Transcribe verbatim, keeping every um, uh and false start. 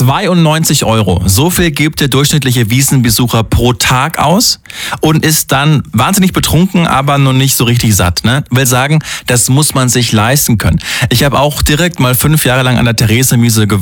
zweiundneunzig Euro. So viel gibt der durchschnittliche Wiesnbesucher pro Tag aus und ist dann wahnsinnig betrunken, aber noch nicht so richtig satt. Ne? Will sagen, das muss man sich leisten können. Ich habe auch direkt mal fünf Jahre lang an der Theresienwiese gewohnt.